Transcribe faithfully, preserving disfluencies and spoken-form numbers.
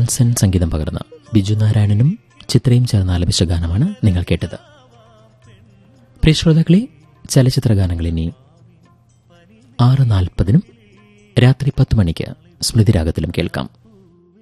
Johnson സംഗീതം പകർന്ന ബിജു നാരായണനും ചിത്രയും ചേർന്ന് ആലപിച്ച ഗാനമാണ് നിങ്ങൾ കേട്ടത്. പ്രിയ ശ്രോതാക്കളെ, ചലച്ചിത്ര ഗാനങ്ങൾ ഇനി ആറ് നാൽപ്പതിനും രാത്രി പത്ത് മണിക്ക് സ്മൃതിരാഗത്തിലും കേൾക്കാം.